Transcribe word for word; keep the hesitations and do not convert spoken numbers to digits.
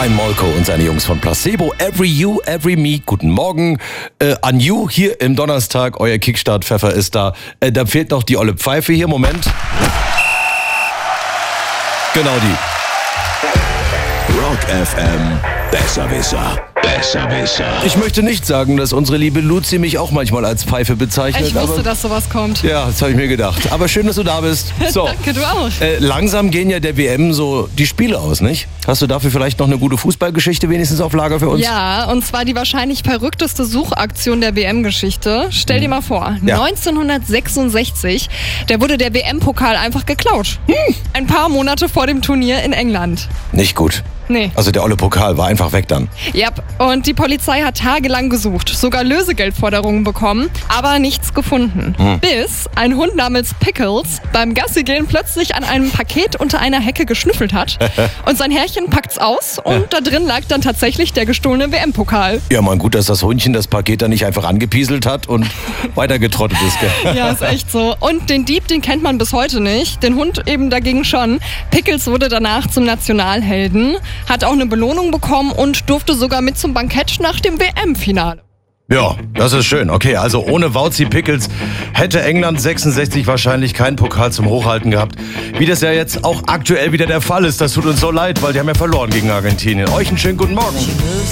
Brian Molko und seine Jungs von Placebo. Every You, Every Me. Guten Morgen äh, an You hier im Donnerstag. Euer Kickstart-Pfeffer ist da. Äh, da fehlt noch die olle Pfeife hier. Moment. Genau die. Rock F M. Besserwisser. Besserwisser. Ich möchte nicht sagen, dass unsere liebe Luzi mich auch manchmal als Pfeife bezeichnet. Ich wusste, aber, dass sowas kommt. ja, das habe ich mir gedacht. Aber schön, dass du da bist. So. Danke, du auch. Äh, langsam gehen ja der W M so die Spiele aus, nicht? Hast du dafür vielleicht noch eine gute Fußballgeschichte wenigstens auf Lager für uns? Ja, und zwar die wahrscheinlich verrückteste Suchaktion der W M-Geschichte. Stell dir mal vor, Ja. neunzehnhundertsechsundsechzig, da wurde der W M-Pokal einfach geklaut. Hm. Ein paar Monate vor dem Turnier in England. Nicht gut. Nee. Also der olle Pokal war einfach weg dann. Ja, und die Polizei hat tagelang gesucht, sogar Lösegeldforderungen bekommen, aber nichts gefunden. Hm. Bis ein Hund namens Pickles beim Gassigehen plötzlich an einem Paket unter einer Hecke geschnüffelt hat. Und sein Herrchen packt's aus und da drin lag dann tatsächlich der gestohlene W M-Pokal. Ja, man, gut, dass das Hundchen das Paket dann nicht einfach angepieselt hat und weitergetrottet ist, gell? Ja, ist echt so. Und den Dieb, den kennt man bis heute nicht. Den Hund eben dagegen schon. Pickles wurde danach zum Nationalhelden, hat auch eine Belohnung bekommen und durfte sogar mit zum Bankett nach dem W M-Finale. Ja, das ist schön. Okay, also ohne Wauzi Pickles hätte England sechsundsechzig wahrscheinlich keinen Pokal zum Hochhalten gehabt. Wie das ja jetzt auch aktuell wieder der Fall ist. Das tut uns so leid, weil die haben ja verloren gegen Argentinien. Euch einen schönen guten Morgen.